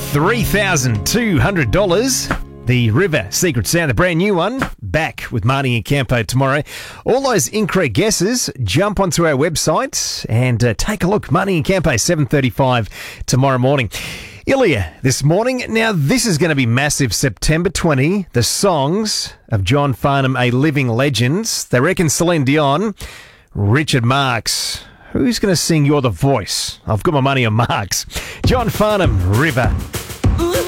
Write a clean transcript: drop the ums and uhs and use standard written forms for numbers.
$3,200. The River Secret Sound, a brand new one, back with Marnie and Campo tomorrow. All those incorrect guesses, jump onto our website and take a look. Marnie and Campo, 7:35 tomorrow morning. Ilya this morning. Now, this is going to be massive. September 20, the songs of John Farnham, a living legend. They reckon Celine Dion, Richard Marx. Who's going to sing You're the Voice? I've got my money on Marx. John Farnham, River.